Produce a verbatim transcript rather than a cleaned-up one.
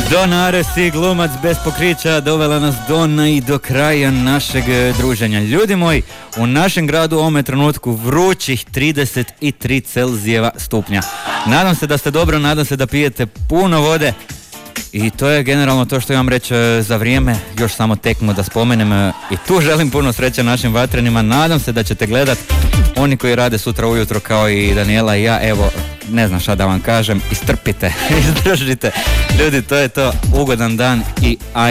Donare si glumac bez pokrića dovela nas do i do kraja našeg druženja. Ljudi moji, u našem gradu u ovome trenutku vrućih trideset tri Celzijeva stupnja. Nadam se da ste dobro, nadam se da pijete puno vode. I to je generalno to što imam reći za vrijeme. Još samo tekmu da spomenem. I tu želim puno sreće našim vatrenima. Nadam se da ćete gledat. Oni koji rade sutra ujutro kao i Daniela i ja, evo, ne znam šta da vam kažem, istrpite, izdržite. Ljudi, to je to, ugodan dan i aj